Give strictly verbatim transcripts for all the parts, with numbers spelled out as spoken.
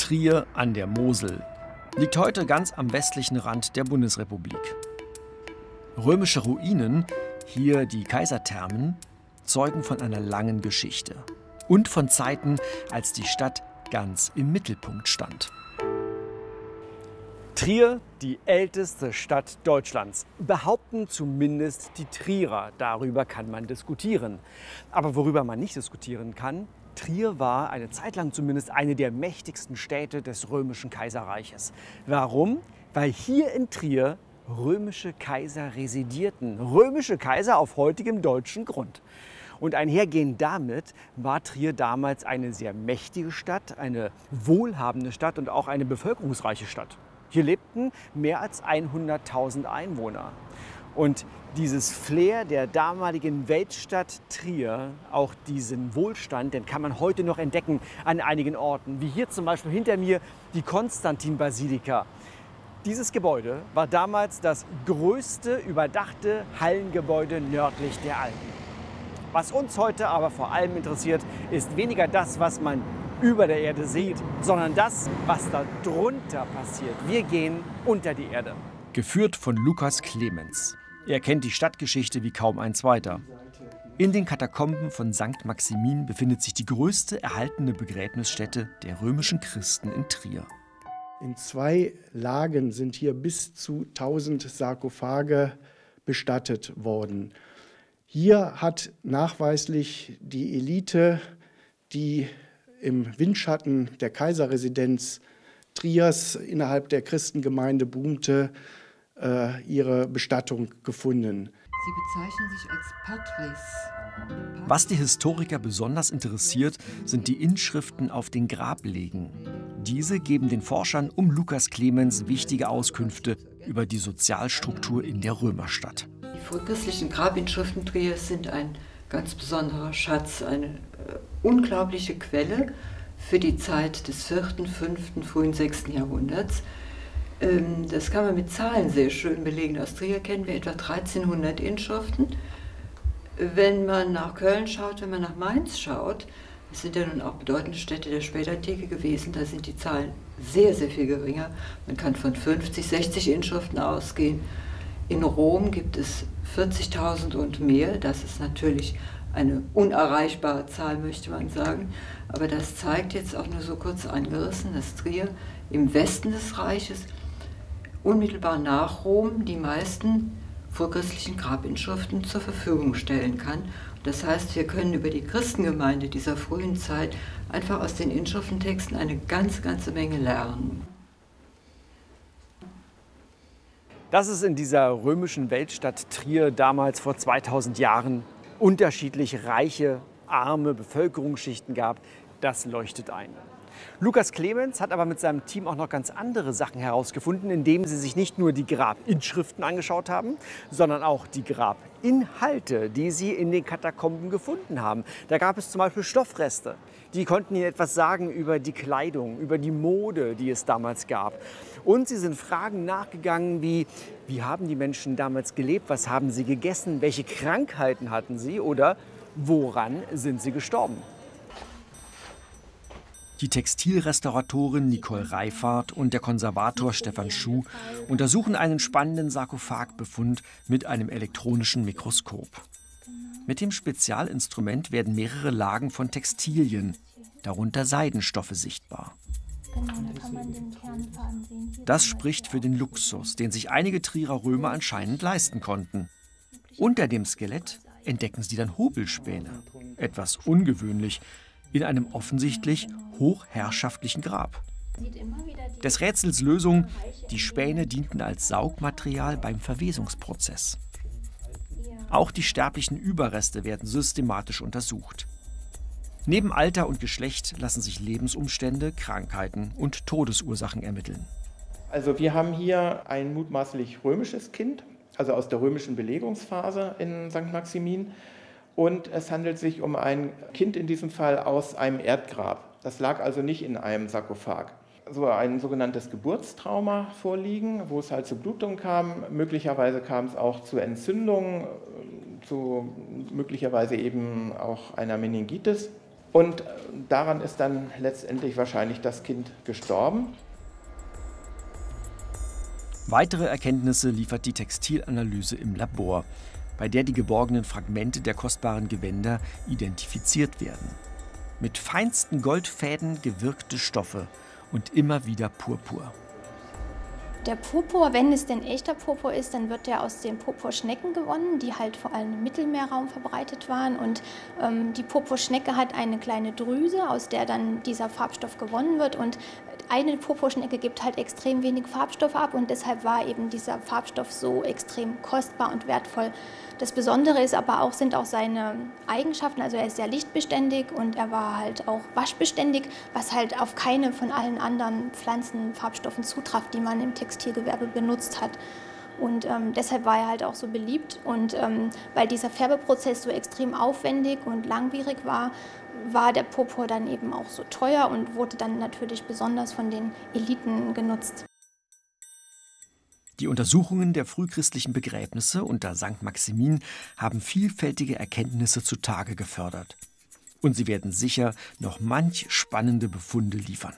Trier an der Mosel liegt heute ganz am westlichen Rand der Bundesrepublik. Römische Ruinen, hier die Kaiserthermen, zeugen von einer langen Geschichte und von Zeiten, als die Stadt ganz im Mittelpunkt stand. Trier, die älteste Stadt Deutschlands, behaupten zumindest die Trierer. Darüber kann man diskutieren. Aber worüber man nicht diskutieren kann: Trier war eine Zeit lang zumindest eine der mächtigsten Städte des Römischen Kaiserreiches. Warum? Weil hier in Trier römische Kaiser residierten. Römische Kaiser auf heutigem deutschen Grund. Und einhergehend damit war Trier damals eine sehr mächtige Stadt, eine wohlhabende Stadt und auch eine bevölkerungsreiche Stadt. Hier lebten mehr als hunderttausend Einwohner. Und dieses Flair der damaligen Weltstadt Trier, auch diesen Wohlstand, den kann man heute noch entdecken an einigen Orten. Wie hier zum Beispiel hinter mir die Konstantin-Basilika. Dieses Gebäude war damals das größte überdachte Hallengebäude nördlich der Alpen. Was uns heute aber vor allem interessiert, ist weniger das, was man über der Erde sieht, sondern das, was da drunter passiert. Wir gehen unter die Erde. Geführt von Lukas Clemens. Er kennt die Stadtgeschichte wie kaum ein zweiter. In den Katakomben von Sankt Maximin befindet sich die größte erhaltene Begräbnisstätte der römischen Christen in Trier. In zwei Lagen sind hier bis zu tausend Sarkophage bestattet worden. Hier hat nachweislich die Elite, die im Windschatten der Kaiserresidenz Triers innerhalb der Christengemeinde boomte, äh, ihre Bestattung gefunden. Sie bezeichnen sich als Patris. Was die Historiker besonders interessiert, sind die Inschriften auf den Grablegen. Diese geben den Forschern um Lukas Clemens wichtige Auskünfte über die Sozialstruktur in der Römerstadt. Die frühchristlichen Grabinschriften Triers sind ein ganz besonderer Schatz, eine äh, unglaubliche Quelle für die Zeit des vierten, fünften, frühen sechsten Jahrhunderts. Ähm, das kann man mit Zahlen sehr schön belegen. Aus Trier kennen wir etwa dreizehnhundert Inschriften. Wenn man nach Köln schaut, wenn man nach Mainz schaut, das sind ja nun auch bedeutende Städte der Spätantike gewesen, da sind die Zahlen sehr, sehr viel geringer. Man kann von fünfzig, sechzig Inschriften ausgehen. In Rom gibt es vierzigtausend und mehr. Das ist natürlich eine unerreichbare Zahl, möchte man sagen. Aber das zeigt jetzt auch nur so kurz angerissen, dass Trier im Westen des Reiches unmittelbar nach Rom die meisten vorchristlichen Grabinschriften zur Verfügung stellen kann. Das heißt, wir können über die Christengemeinde dieser frühen Zeit einfach aus den Inschriftentexten eine ganze, ganze Menge lernen. Dass es in dieser römischen Weltstadt Trier damals vor zweitausend Jahren unterschiedlich reiche, arme Bevölkerungsschichten gab, das leuchtet ein. Lukas Clemens hat aber mit seinem Team auch noch ganz andere Sachen herausgefunden, indem sie sich nicht nur die Grabinschriften angeschaut haben, sondern auch die Grabinhalte, die sie in den Katakomben gefunden haben. Da gab es zum Beispiel Stoffreste. Die konnten ihnen etwas sagen über die Kleidung, über die Mode, die es damals gab. Und sie sind Fragen nachgegangen wie, wie haben die Menschen damals gelebt, was haben sie gegessen, welche Krankheiten hatten sie oder woran sind sie gestorben. Die Textilrestauratorin Nicole Reifhardt und der Konservator Stefan Schuh untersuchen einen spannenden Sarkophagbefund mit einem elektronischen Mikroskop. Mit dem Spezialinstrument werden mehrere Lagen von Textilien, darunter Seidenstoffe, sichtbar. Das spricht für den Luxus, den sich einige Trierer Römer anscheinend leisten konnten. Unter dem Skelett entdecken sie dann Hobelspäne, etwas ungewöhnlich, in einem offensichtlich hochherrschaftlichen Grab. Des Rätsels Lösung: die Späne dienten als Saugmaterial beim Verwesungsprozess. Auch die sterblichen Überreste werden systematisch untersucht. Neben Alter und Geschlecht lassen sich Lebensumstände, Krankheiten und Todesursachen ermitteln. Also wir haben hier ein mutmaßlich römisches Kind, also aus der römischen Belegungsphase in Sankt Maximin. Und es handelt sich um ein Kind in diesem Fall aus einem Erdgrab. Das lag also nicht in einem Sarkophag. So ein sogenanntes Geburtstrauma vorliegen, wo es halt zu Blutungen kam. Möglicherweise kam es auch zu Entzündungen, zu möglicherweise eben auch einer Meningitis. Und daran ist dann letztendlich wahrscheinlich das Kind gestorben. Weitere Erkenntnisse liefert die Textilanalyse im Labor, bei der die geborgenen Fragmente der kostbaren Gewänder identifiziert werden. Mit feinsten Goldfäden gewirkte Stoffe und immer wieder Purpur. Der Purpur, wenn es denn echter Purpur ist, dann wird der aus den Purpurschnecken gewonnen, die halt vor allem im Mittelmeerraum verbreitet waren. Und ähm, die Purpurschnecke hat eine kleine Drüse, aus der dann dieser Farbstoff gewonnen wird. Und eine Purpurschnecke gibt halt extrem wenig Farbstoff ab und deshalb war eben dieser Farbstoff so extrem kostbar und wertvoll. Das Besondere ist aber auch, sind auch seine Eigenschaften, also er ist sehr lichtbeständig und er war halt auch waschbeständig, was halt auf keine von allen anderen Pflanzenfarbstoffen zutraf, die man im Textilgewerbe benutzt hat. Und ähm, deshalb war er halt auch so beliebt und ähm, weil dieser Färbeprozess so extrem aufwendig und langwierig war, war der Purpur dann eben auch so teuer und wurde dann natürlich besonders von den Eliten genutzt. Die Untersuchungen der frühchristlichen Begräbnisse unter Sankt Maximin haben vielfältige Erkenntnisse zutage gefördert. Und sie werden sicher noch manch spannende Befunde liefern.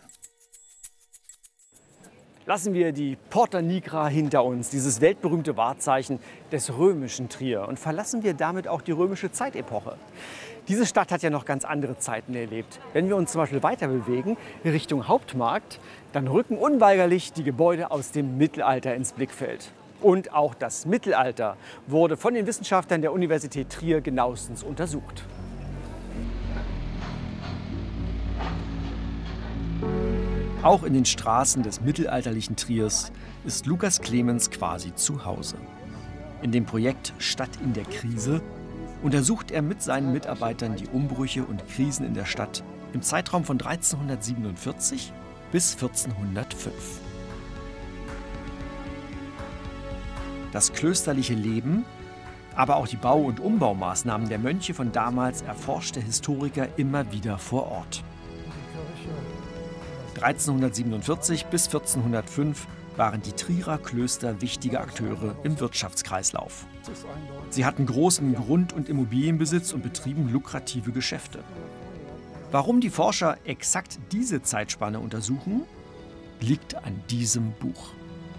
Lassen wir die Porta Nigra hinter uns, dieses weltberühmte Wahrzeichen des römischen Trier, und verlassen wir damit auch die römische Zeitepoche. Diese Stadt hat ja noch ganz andere Zeiten erlebt. Wenn wir uns zum Beispiel weiter bewegen, Richtung Hauptmarkt, dann rücken unweigerlich die Gebäude aus dem Mittelalter ins Blickfeld. Und auch das Mittelalter wurde von den Wissenschaftlern der Universität Trier genauestens untersucht. Auch in den Straßen des mittelalterlichen Triers ist Lukas Clemens quasi zu Hause. In dem Projekt Stadt in der Krise untersucht er mit seinen Mitarbeitern die Umbrüche und Krisen in der Stadt im Zeitraum von dreizehnhundertsiebenundvierzig bis vierzehnhundertfünf. Das klösterliche Leben, aber auch die Bau- und Umbaumaßnahmen der Mönche von damals erforscht der Historiker immer wieder vor Ort. dreizehnhundertsiebenundvierzig bis vierzehnhundertfünf waren die Trierer Klöster wichtige Akteure im Wirtschaftskreislauf. Sie hatten großen Grund- und Immobilienbesitz und betrieben lukrative Geschäfte. Warum die Forscher exakt diese Zeitspanne untersuchen, liegt an diesem Buch.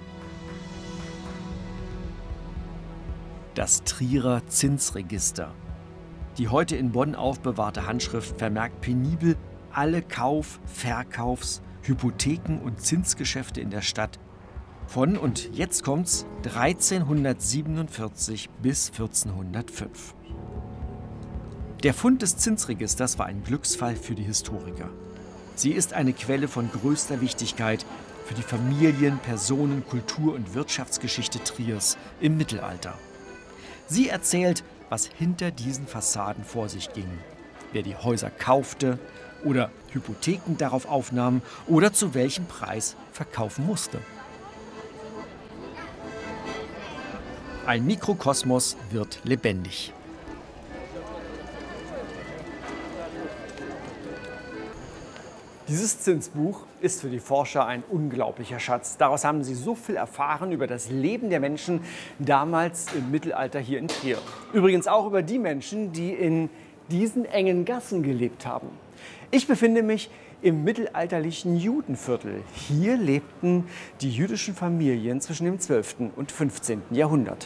Das Trierer Zinsregister. Die heute in Bonn aufbewahrte Handschrift vermerkt penibel alle Kauf-, Verkaufs-, Hypotheken- und Zinsgeschäfte in der Stadt von, und jetzt kommt's, dreizehnhundertsiebenundvierzig bis vierzehnhundertfünf. Der Fund des Zinsregisters war ein Glücksfall für die Historiker. Sie ist eine Quelle von größter Wichtigkeit für die Familien-, Personen-, Kultur- und Wirtschaftsgeschichte Triers im Mittelalter. Sie erzählt, was hinter diesen Fassaden vor sich ging, wer die Häuser kaufte oder Hypotheken darauf aufnahm oder zu welchem Preis verkaufen musste. Ein Mikrokosmos wird lebendig. Dieses Zinsbuch ist für die Forscher ein unglaublicher Schatz. Daraus haben sie so viel erfahren über das Leben der Menschen damals im Mittelalter hier in Trier. Übrigens auch über die Menschen, die in diesen engen Gassen gelebt haben. Ich befinde mich im mittelalterlichen Judenviertel. Hier lebten die jüdischen Familien zwischen dem zwölften und fünfzehnten Jahrhundert.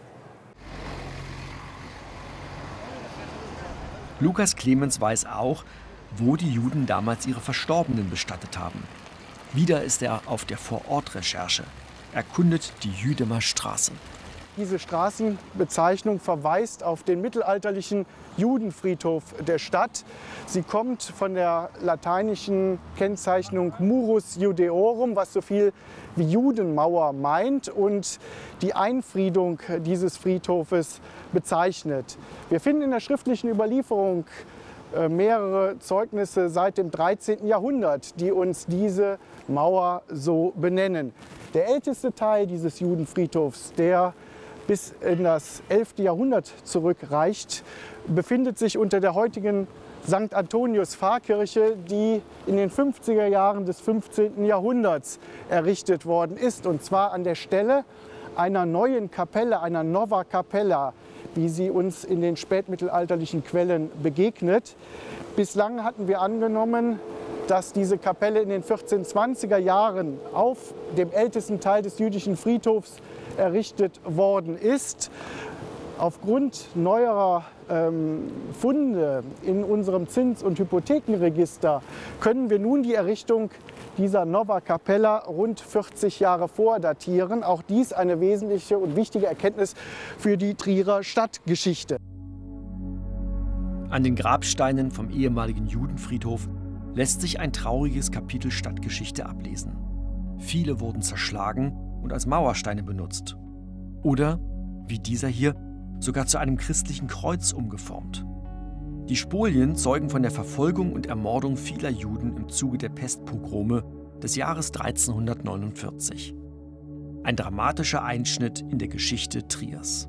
Lukas Clemens weiß auch, wo die Juden damals ihre Verstorbenen bestattet haben. Wieder ist er auf der Vorortrecherche, erkundet die Jüdemer Straße. Diese Straßenbezeichnung verweist auf den mittelalterlichen Judenfriedhof der Stadt. Sie kommt von der lateinischen Kennzeichnung Murus Judeorum, was so viel wie Judenmauer meint und die Einfriedung dieses Friedhofes bezeichnet. Wir finden in der schriftlichen Überlieferung mehrere Zeugnisse seit dem dreizehnten Jahrhundert, die uns diese Mauer so benennen. Der älteste Teil dieses Judenfriedhofs, der bis in das elfte Jahrhundert zurückreicht, befindet sich unter der heutigen Sankt Antonius Pfarrkirche, die in den fünfziger Jahren des fünfzehnten Jahrhunderts errichtet worden ist. Und zwar an der Stelle einer neuen Kapelle, einer Nova Capella, wie sie uns in den spätmittelalterlichen Quellen begegnet. Bislang hatten wir angenommen, dass diese Kapelle in den vierzehnhundertzwanziger Jahren auf dem ältesten Teil des jüdischen Friedhofs errichtet worden ist. Aufgrund neuerer ähm, Funde in unserem Zins- und Hypothekenregister können wir nun die Errichtung dieser Nova Capella rund vierzig Jahre vordatieren. Auch dies eine wesentliche und wichtige Erkenntnis für die Trierer Stadtgeschichte. An den Grabsteinen vom ehemaligen Judenfriedhof lässt sich ein trauriges Kapitel Stadtgeschichte ablesen. Viele wurden zerschlagen und als Mauersteine benutzt. Oder, wie dieser hier, sogar zu einem christlichen Kreuz umgeformt. Die Spolien zeugen von der Verfolgung und Ermordung vieler Juden im Zuge der Pestpogrome des Jahres dreizehnhundertneunundvierzig. Ein dramatischer Einschnitt in der Geschichte Triers.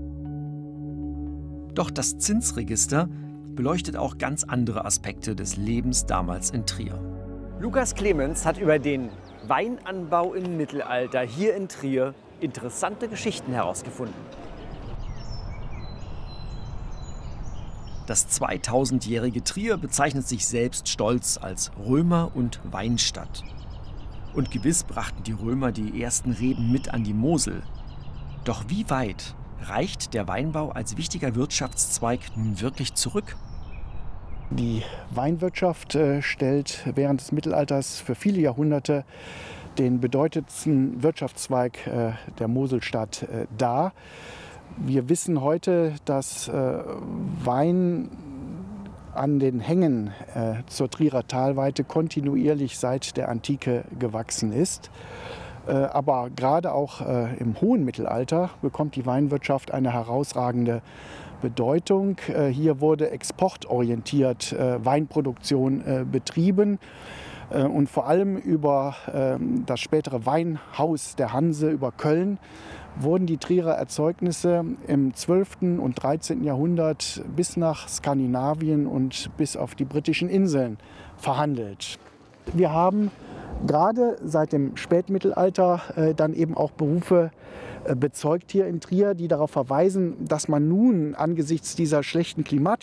Doch das Zinsregister beleuchtet auch ganz andere Aspekte des Lebens damals in Trier. Lukas Clemens hat über den Weinanbau im Mittelalter hier in Trier interessante Geschichten herausgefunden. Das zweitausendjährige Trier bezeichnet sich selbst stolz als Römer- und Weinstadt. Und gewiss brachten die Römer die ersten Reben mit an die Mosel. Doch wie weit reicht der Weinbau als wichtiger Wirtschaftszweig nun wirklich zurück? Die Weinwirtschaft äh, stellt während des Mittelalters für viele Jahrhunderte den bedeutendsten Wirtschaftszweig äh, der Moselstadt äh, dar. Wir wissen heute, dass äh, Wein an den Hängen äh, zur Trierer Talweite kontinuierlich seit der Antike gewachsen ist. Äh, aber gerade auch äh, im hohen Mittelalter bekommt die Weinwirtschaft eine herausragende Bedeutung. Äh, hier wurde exportorientiert äh, Weinproduktion äh, betrieben. Und vor allem über das spätere Weinhaus der Hanse, über Köln, wurden die Trierer Erzeugnisse im zwölften und dreizehnten Jahrhundert bis nach Skandinavien und bis auf die britischen Inseln verhandelt. Wir haben gerade seit dem Spätmittelalter äh, dann eben auch Berufe äh, bezeugt hier in Trier, die darauf verweisen, dass man nun angesichts dieser schlechten klimatischen